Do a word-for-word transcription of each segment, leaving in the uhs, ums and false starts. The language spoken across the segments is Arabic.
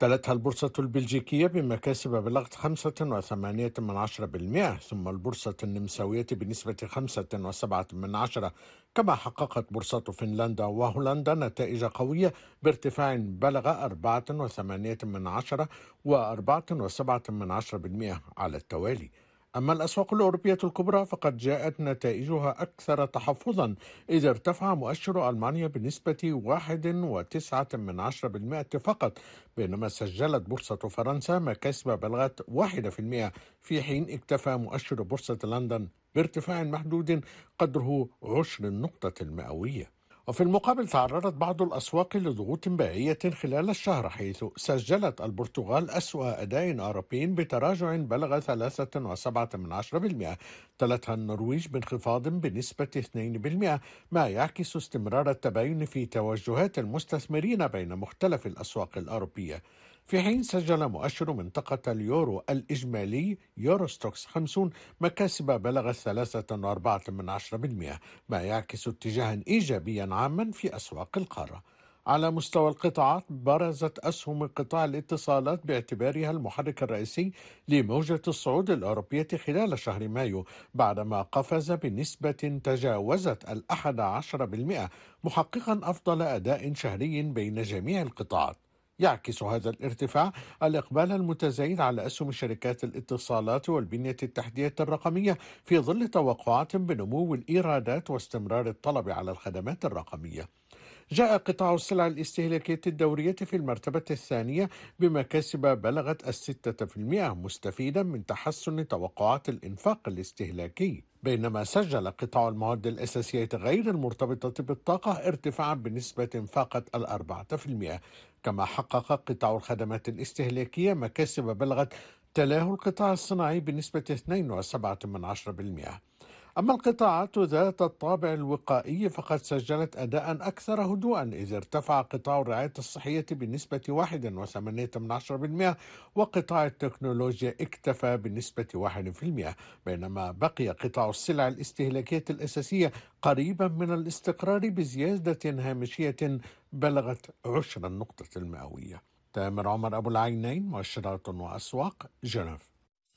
تلتها البورصة البلجيكية بمكاسب بلغت خمسة وثمانية من عشرة بالمئة، ثم البورصة النمساوية بنسبة خمسة وسبعة من عشرة. كما حققت بورصة فنلندا وهولندا نتائج قوية بارتفاع بلغ أربعة وثمانية من عشرة وأربعة وسبعة من عشرة بالمئة على التوالي. أما الأسواق الأوروبية الكبرى فقد جاءت نتائجها أكثر تحفظا، إذ ارتفع مؤشر ألمانيا بنسبة واحد وتسعة من عشرة بالمئة فقط، بينما سجلت بورصة فرنسا مكاسب بلغت واحد في المئة، في حين اكتفى مؤشر بورصة لندن بارتفاع محدود قدره عشر النقطة المئوية. وفي المقابل تعرضت بعض الأسواق لضغوط بيعية خلال الشهر، حيث سجلت البرتغال أسوأ أداء أوروبي بتراجع بلغ ثلاثة وسبعة من عشرة بالمئة. تلتها النرويج بانخفاض بنسبة اثنين بالمئة، ما يعكس استمرار التباين في توجهات المستثمرين بين مختلف الأسواق الأوروبية. في حين سجل مؤشر منطقة اليورو الإجمالي يوروستوكس خمسين مكاسب بلغت ثلاثة وأربعة من عشرة بالمئة، ما يعكس اتجاها إيجابيا عاما في أسواق القارة. على مستوى القطاعات برزت أسهم قطاع الاتصالات باعتبارها المحرك الرئيسي لموجة الصعود الأوروبية خلال شهر مايو، بعدما قفز بنسبة تجاوزت الأحد عشر بالمئة، محققا أفضل أداء شهري بين جميع القطاعات. يعكس هذا الارتفاع الإقبال المتزايد على أسهم شركات الاتصالات والبنية التحتية الرقمية، في ظل توقعات بنمو الإيرادات واستمرار الطلب على الخدمات الرقمية. جاء قطاع السلع الاستهلاكية الدورية في المرتبة الثانية بمكاسب بلغت الستة في المئة، مستفيدا من تحسن توقعات الإنفاق الاستهلاكي، بينما سجل قطاع المواد الأساسية غير المرتبطة بالطاقة ارتفاعا بنسبة فاقت الأربعة في المئة. كما حقق قطاع الخدمات الاستهلاكية مكاسب بلغت تلاه القطاع الصناعي بنسبة اثنين وسبعة من عشرة بالمئة. أما القطاعات ذات الطابع الوقائي فقد سجلت أداء أكثر هدوءا، إذ ارتفع قطاع الرعاية الصحية بنسبة واحد وثمانية من عشرة بالمئة، وقطاع التكنولوجيا اكتفى بنسبة واحد في المئة، بينما بقي قطاع السلع الاستهلاكية الأساسية قريبا من الاستقرار بزيادة هامشية بلغت عشر النقطة المئوية. تامر عمر أبو العينين، مؤشرات وأسواق، جنيف.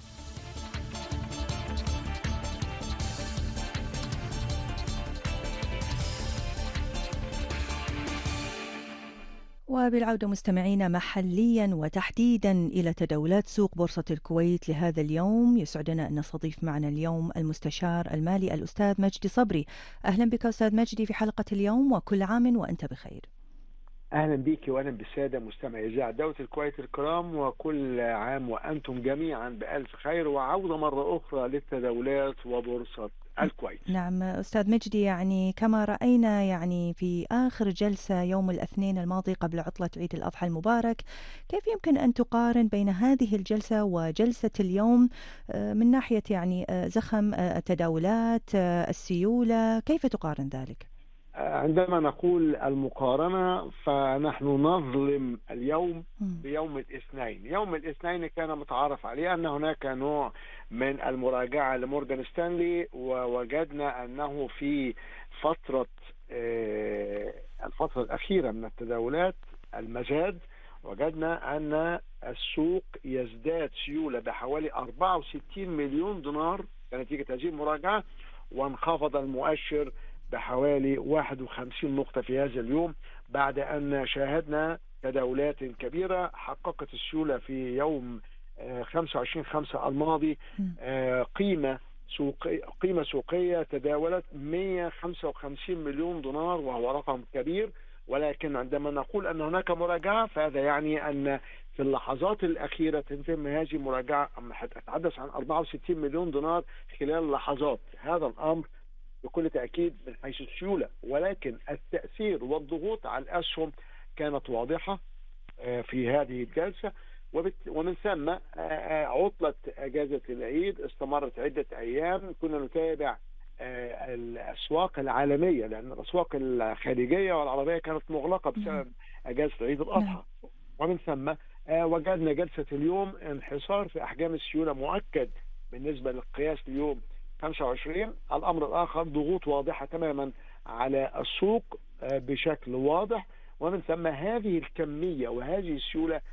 وبالعودة مستمعينا محليا وتحديدا إلى تداولات سوق بورصة الكويت لهذا اليوم، يسعدنا أن نستضيف معنا اليوم المستشار المالي الأستاذ مجدي صبري. أهلا بك أستاذ مجدي في حلقة اليوم، وكل عام وأنت بخير. أهلا بك وأهلا بالسادة مستمعي إذاعة دولة الكويت الكرام، وكل عام وأنتم جميعا بألف خير، وعودة مرة أخرى للتداولات وبورصة الكويت. نعم أستاذ مجدي، يعني كما رأينا يعني في آخر جلسة يوم الاثنين الماضي قبل عطلة عيد الأضحى المبارك، كيف يمكن أن تقارن بين هذه الجلسة وجلسة اليوم من ناحية يعني زخم التداولات، السيولة، كيف تقارن ذلك؟ عندما نقول المقارنة فنحن نظلم اليوم بيوم الاثنين. يوم الاثنين كان متعارف عليه أن هناك نوع من المراجعة لمورغان ستانلي، ووجدنا أنه في فترة الفترة الأخيرة من التداولات المزاد وجدنا أن السوق يزداد سيولة بحوالي أربعة وستين مليون دينار كنتيجة هذه المراجعة، وانخفض المؤشر بحوالي واحد وخمسين نقطة في هذا اليوم، بعد أن شاهدنا تداولات كبيرة. حققت السيولة في يوم خمسة وعشرين خمسة الماضي قيمة سوقية قيمة سوقية تداولت مئة وخمسة وخمسين مليون دينار، وهو رقم كبير. ولكن عندما نقول أن هناك مراجعة فهذا يعني أن في اللحظات الأخيرة تتم هذه المراجعة، أتحدث عن أربعة وستين مليون دينار خلال لحظات. هذا الأمر بكل تأكيد من حيث السيولة، ولكن التأثير والضغوط على الأسهم كانت واضحة في هذه الجلسة، ومن ثم عطلة أجازة العيد استمرت عدة أيام. كنا نتابع الأسواق العالمية لأن الأسواق الخارجية والعربية كانت مغلقة بسبب أجازة عيد الأضحى، ومن ثم وجدنا جلسة اليوم انحصار في أحجام السيولة مؤكد بالنسبة للقياس اليوم خمسة وعشرين. الأمر الآخر ضغوط واضحة تماما على السوق بشكل واضح، ومن ثم هذه الكمية وهذه السيولة